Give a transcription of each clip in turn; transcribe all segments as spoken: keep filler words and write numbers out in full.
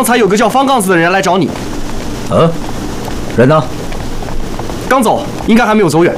才有个叫方杠子的人来找你。 嗯，人呢？ 刚走，应该还没有走远。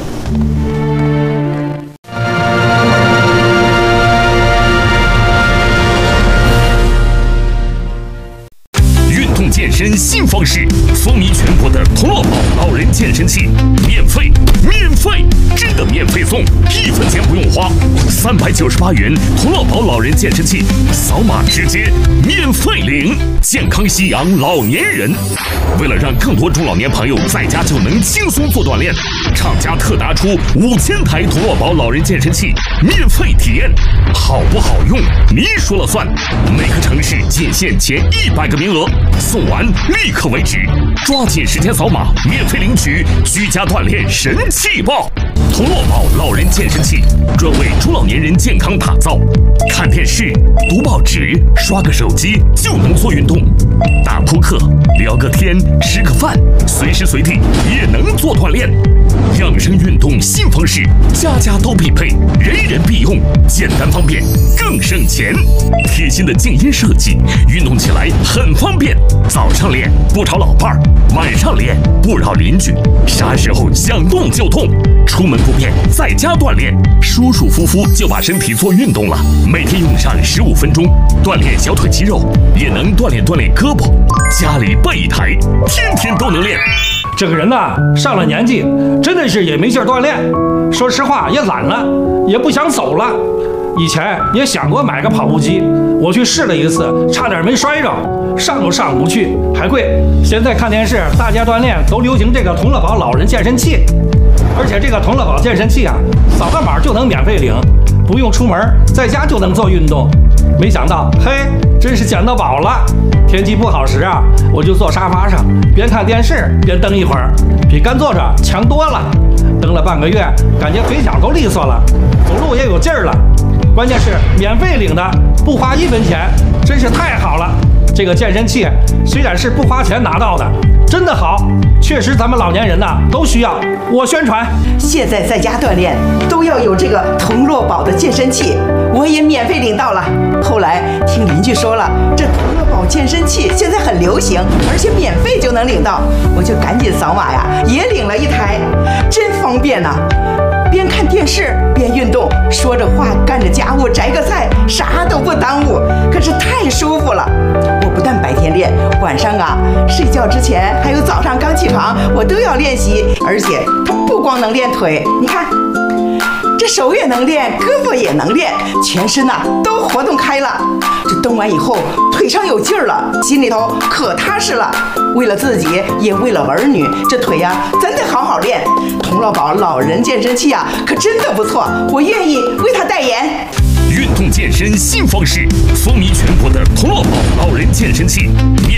运动健身新方式，风靡全国的童乐宝老人健身器，免费，免费，真的免费送，一分钱不用花，三百九十八元童乐宝老人健身器，扫码直接免费领，健康夕阳老年人。为了让更多中老年朋友在家就能轻松做锻炼，厂家特拿出五千台童乐宝老人健身器免费体验，好不好用你说了算。每个城市仅限前一百个名额，送完立刻为止，抓紧时间扫码免费领取居家锻炼神器吧！童乐宝老人健身器专为中老年人健康打造，看电视、读报纸、刷个手机就能做运动，打扑克、聊个天、吃个饭，随时随地也能做锻炼。养生运动新方式，家家都必配，人人必用，简单方便，更省钱。贴心的静音设计，运动起来很方便。早上练不吵老伴儿，晚上练不扰邻居，啥时候想动就动，出门不便在家锻炼，舒舒服服就把身体做运动了。每天用上十五分钟，锻炼小腿肌肉，也能锻炼锻炼胳膊。家里备一台，天天都能练。 这个人呐，上了年纪，真的是也没劲儿锻炼。说实话，也懒了，也不想走了。以前也想过买个跑步机，我去试了一次，差点没摔着，上都上不去，还贵。现在看电视，大家锻炼都流行这个童乐宝老人健身器，而且这个童乐宝健身器啊，扫个码就能免费领，不用出门，在家就能做运动。没想到，嘿，真是捡到宝了！天气不好时啊，我就坐沙发上，边看电视边蹬一会儿，比干坐着强多了。蹬了半个月，感觉腿脚都利索了，走路也有劲儿了。关键是免费领的，不花一分钱，真是太好了。这个健身器虽然是不花钱拿到的，真的好，确实咱们老年人呐都需要。我宣传， 现在在家锻炼都要有这个童乐宝的健身器，我也免费领到了。后来听邻居说了，这童乐宝健身器现在很流行，而且免费就能领到，我就赶紧扫码呀，也领了一台，真方便呐！边看电视边运动，说着话干着家务，摘个菜，啥都不耽误，可是太舒服了。我不但白天练，晚上啊睡觉之前还有早上刚起床，我都要练习。而且它不光能练腿，你看这手也能练，胳膊也能练，全身呐、啊、都活动开了。这蹬完以后腿上有劲儿了，心里头可踏实了。为了自己也为了儿女，这腿呀、啊、真得好好练。童乐宝老人健身器啊可真的不错，我愿意为他代言。 运动健身新方式，风靡全国的童乐宝老人健身器。